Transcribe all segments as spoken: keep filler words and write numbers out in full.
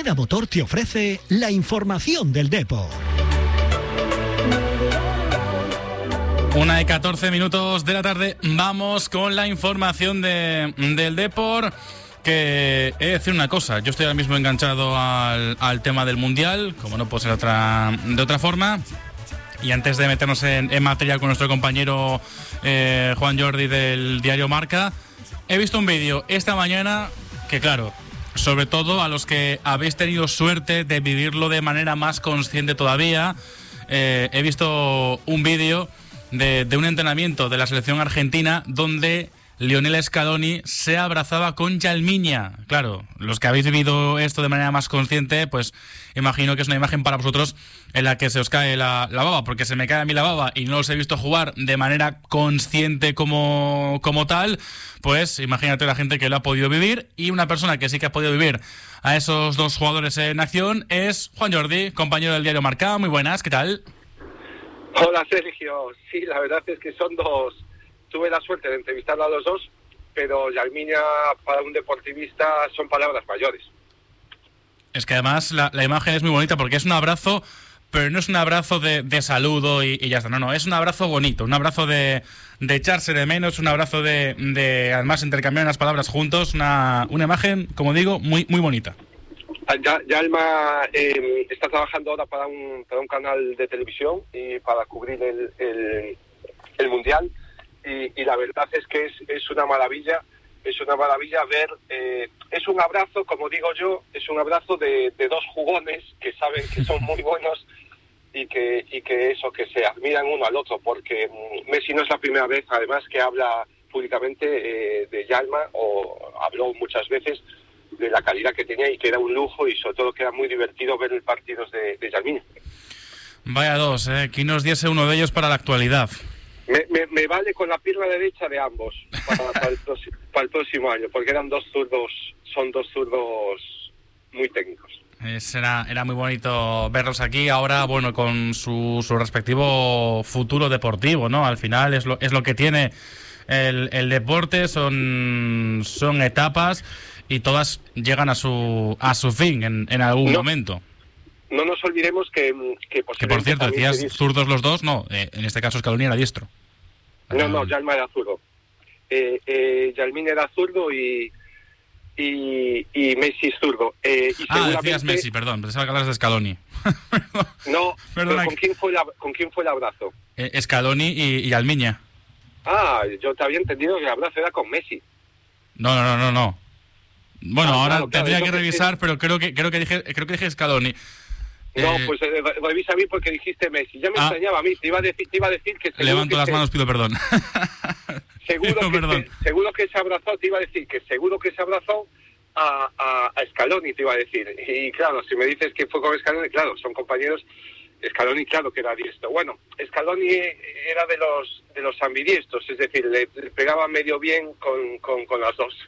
Rueda Motor te ofrece la información del deporte. Una y catorce minutos de la tarde, vamos con la información de, del deporte. Que he de decir una cosa, yo estoy ahora mismo enganchado al, al tema del Mundial, como no puede ser otra, de otra forma. Y antes de meternos en, en materia con nuestro compañero eh, Juan Jordi del diario Marca, he visto un vídeo esta mañana que, claro, sobre todo a los que habéis tenido suerte de vivirlo de manera más consciente todavía, eh, he visto un vídeo de, de un entrenamiento de la selección argentina donde Lionel Scaloni se abrazaba con Yalmiña. Claro, los que habéis vivido esto de manera más consciente, pues imagino que es una imagen para vosotros en la que se os cae la, la baba, porque se me cae a mí la baba y no os he visto jugar de manera consciente como, como tal. Pues imagínate la gente que lo ha podido vivir, y una persona que sí que ha podido vivir a esos dos jugadores en acción es Juan Jordi, compañero del diario Marca. Muy buenas, ¿qué tal? Hola Sergio, sí, la verdad es que son dos. Tuve la suerte de entrevistarlo a los dos, pero Yalmiña para un deportivista son palabras mayores. Es que además la, la imagen es muy bonita porque es un abrazo, pero no es un abrazo de, de saludo y, y ya está. No, no, es un abrazo bonito, un abrazo de, de echarse de menos, un abrazo de, de además intercambiar las palabras juntos, una, una imagen, como digo, muy muy bonita. Ya, Yalma eh, está trabajando ahora para un, para un canal de televisión y para cubrir el, el, el Mundial. Y, y la verdad es que es, es una maravilla, es una maravilla ver, eh, es un abrazo, como digo yo, es un abrazo de, de dos jugones que saben que son muy buenos y que y que eso, que se admiran uno al otro, porque Messi no es la primera vez, además, que habla públicamente eh, de Yalma, o habló muchas veces de la calidad que tenía y que era un lujo, y sobre todo que era muy divertido ver el partidos de, de Yalmiña. Vaya dos, eh, que nos diese uno de ellos para la actualidad. Me, me, me vale con la pierna derecha de ambos para, para, el próximo, para el próximo año, porque eran dos zurdos, son dos zurdos muy técnicos. Es, era, era muy bonito verlos aquí, ahora, bueno, con su, su respectivo futuro deportivo, ¿no? Al final es lo, es lo que tiene el, el deporte, son, son etapas y todas llegan a su, a su fin en, en algún no. momento. No nos olvidemos que... Que, que por cierto, decías zurdos los dos, no, eh, en este caso Scaloni era diestro. No, no, Yalma era zurdo. Eh, eh, Yalmin era zurdo y, y, y Messi es zurdo. Eh, y ah, seguramente... decías Messi, perdón, pensaba que hablas de Scaloni. No, pero ¿con quién fue la, ¿con quién fue el abrazo? Eh, Scaloni y, y Yalmiña. Ah, yo te había entendido que el abrazo era con Messi. No, no, no, no, no. Bueno, ah, ahora claro, tendría claro, que revisar, que... pero creo que creo que dije creo que dije Scaloni. No, eh, pues eh, revisa a mí porque dijiste Messi. Ya me ah, extrañaba a mí. Te iba a decir, te iba a decir que... Levanto que las se, manos, pido perdón. Seguro, pido que perdón. Se, seguro que se abrazó, te iba a decir que seguro que se abrazó a, a, a Scaloni, te iba a decir. Y claro, si me dices que fue con Scaloni, claro, son compañeros. Scaloni, claro que era diestro. Bueno, Scaloni era de los de los ambidiestros, es decir, le, le pegaba medio bien con, con, con las dos.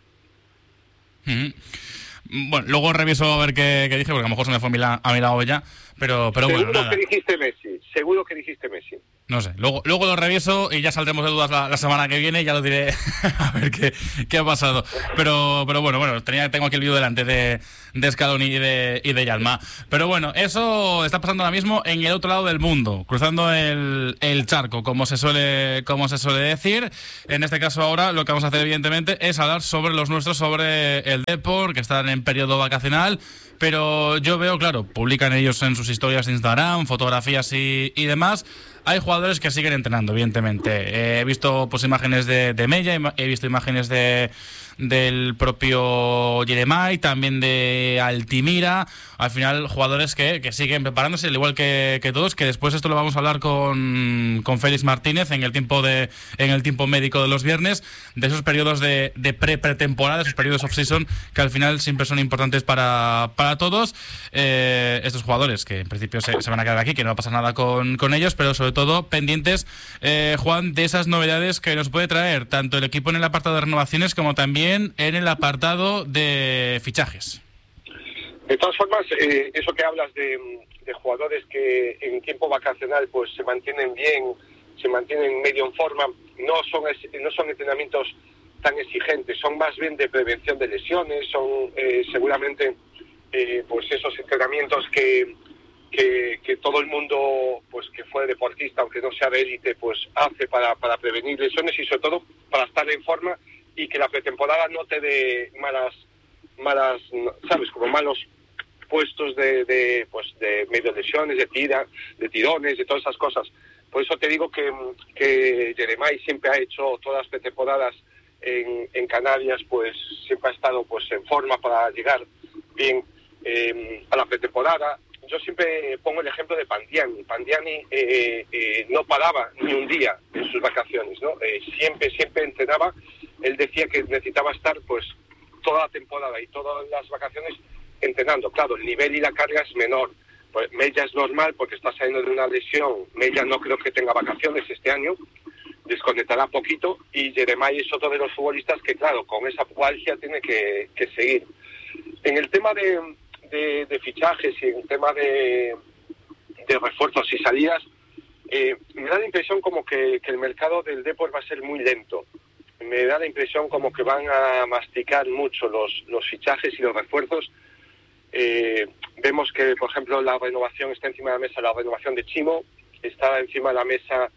Mm-hmm. Bueno, luego reviso a ver qué, qué dije, porque a lo mejor se me fue a mi, la, a mi lado ya, pero, pero seguro bueno, nada. que dijiste Messi, seguro que dijiste Messi. No sé, luego, luego lo reviso y ya saldremos de dudas la, la semana que viene y ya lo diré a ver qué, qué ha pasado. Pero pero bueno, bueno, tenía, tengo aquí el vídeo delante de, de Scaloni y de, y de Yalma. Pero bueno, eso está pasando ahora mismo en el otro lado del mundo, cruzando el, el charco, como se suele como se suele decir. En este caso ahora lo que vamos a hacer evidentemente es hablar sobre los nuestros, sobre el Depor, que están en periodo vacacional. Pero yo veo, claro, publican ellos en sus historias de Instagram, fotografías y, y demás. Hay jugadores que siguen entrenando, evidentemente. Eh, he visto pues imágenes de, de Mella, he visto imágenes de del propio Jeremai, también de Altimira. Al final, jugadores que, que siguen preparándose, al igual que, que todos, que después esto lo vamos a hablar con, con Félix Martínez en el tiempo de en el tiempo médico de los viernes, de esos periodos de, de pre-pretemporada, esos periodos off-season, que al final siempre son importantes para, para todos. Eh, estos jugadores que en principio se, se van a quedar aquí, que no va a pasar nada con, con ellos, pero sobre todo pendientes, eh, Juan, de esas novedades que nos puede traer tanto el equipo en el apartado de renovaciones como también en el apartado de fichajes. De todas formas, eh, eso que hablas de, de jugadores que en tiempo vacacional pues se mantienen bien, se mantienen medio en forma, no son no son entrenamientos tan exigentes, son más bien de prevención de lesiones, son eh, seguramente eh, pues esos entrenamientos que, que, que todo el mundo, pues que fue deportista, aunque no sea de élite, pues hace para, para prevenir lesiones y sobre todo para estar en forma y que la pretemporada no te dé malas, malas, ¿sabes? Como malos puestos de, de pues de medio lesiones, de tira, de tirones, de todas esas cosas. Por eso te digo que, que Jeremai siempre ha hecho todas las pretemporadas en, en Canarias, pues siempre ha estado pues en forma para llegar bien eh, a la pretemporada. Yo siempre pongo el ejemplo de Pandiani. Pandiani eh, eh, no paraba ni un día en sus vacaciones, ¿no? Eh, siempre, siempre entrenaba. Él decía que necesitaba estar pues toda la temporada y todas las vacaciones entrenando. Claro, el nivel y la carga es menor. Pues Mella es normal porque está saliendo de una lesión. Mella no creo que tenga vacaciones este año, desconectará poquito, y Jeremai es otro de los futbolistas que, claro, con esa pubalgia tiene que, que seguir. En el tema de, de, de fichajes y en el tema de, de refuerzos y salidas, eh, me da la impresión como que, que el mercado del Depor va a ser muy lento. Me da la impresión como que van a masticar mucho los, los fichajes y los refuerzos. Eh, vemos que, por ejemplo, la renovación está encima de la mesa, la renovación de Chimo, está encima de la mesa,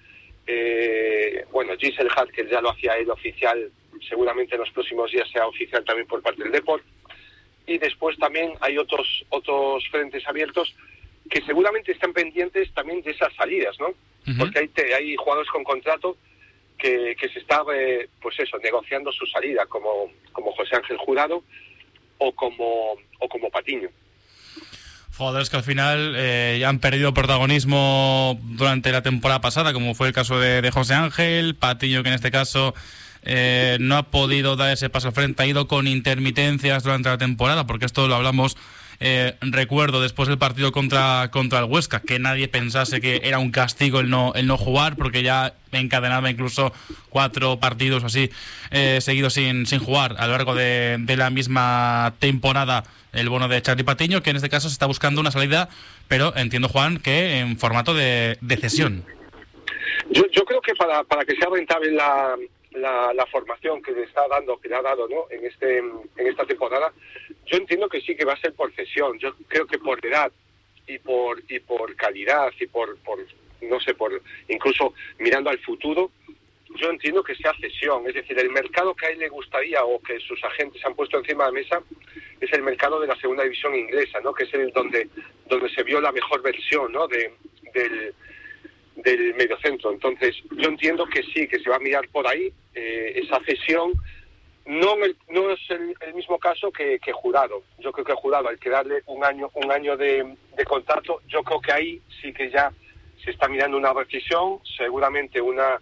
eh, bueno, Giselle Hart, que ya lo hacía él oficial, seguramente en los próximos días sea oficial también por parte del Depor, y después también hay otros otros frentes abiertos que seguramente están pendientes también de esas salidas, ¿no? Uh-huh. Porque hay, te, hay jugadores con contrato que, que se está, eh, pues eso, negociando su salida, como, como José Ángel Jurado o como o como Patiño. Jugadores que al final eh, ya han perdido protagonismo durante la temporada pasada, como fue el caso de, de José Ángel, Patiño, que en este caso eh, no ha podido dar ese paso al frente, ha ido con intermitencias durante la temporada, porque esto lo hablamos, eh, recuerdo, después del partido contra, contra el Huesca, que nadie pensase que era un castigo el no, el no jugar, porque ya encadenaba incluso cuatro partidos así eh, seguidos sin, sin jugar a lo largo de, de la misma temporada, el bono de Charly Patiño, que en este caso se está buscando una salida, pero entiendo, Juan, que en formato de, de cesión. Yo, yo creo que para, para que sea rentable la, la, la formación que le está dando, que le ha dado, ¿no?, en este en esta temporada, yo entiendo que sí que va a ser por cesión. Yo creo que por edad y por y por calidad y por, por no sé, por incluso mirando al futuro, yo entiendo que sea cesión. Es decir, el mercado que a él le gustaría o que sus agentes han puesto encima de la mesa es el mercado de la segunda división inglesa, ¿no?, que es el donde donde se vio la mejor versión, ¿no?, de del del mediocentro. Entonces yo entiendo que sí, que se va a mirar por ahí eh, esa cesión. No, no es el, el mismo caso que, que Jurado. Yo creo que Jurado, al que darle un año un año de, de contrato, yo creo que ahí sí que ya se está mirando una rescisión, seguramente una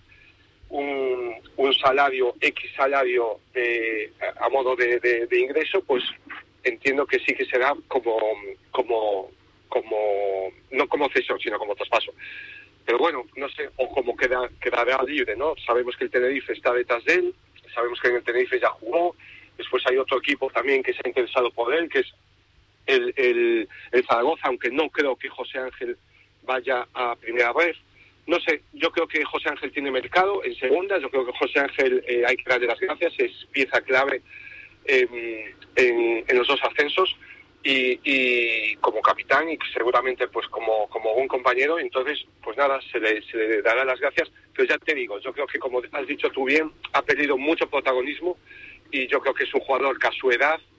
un, un salario, X salario de, a modo de, de, de ingreso, pues entiendo que sí que será como como como no como cesión, sino como traspaso. Pero bueno, no sé, o como queda, quedará libre, ¿no? Sabemos que el Tenerife está detrás de él, sabemos que en el Tenerife ya jugó, después hay otro equipo también que se ha interesado por él, que es el, el, el Zaragoza, aunque no creo que José Ángel vaya a primera vez. No sé, yo creo que José Ángel tiene mercado en segunda, yo creo que José Ángel eh, hay que darle las gracias, es pieza clave eh, en, en los dos ascensos. Y, y como capitán y seguramente pues como como un compañero, entonces pues nada, se le, se le dará las gracias, pero ya te digo, yo creo que, como has dicho tú bien, ha perdido mucho protagonismo y yo creo que es un jugador que a su edad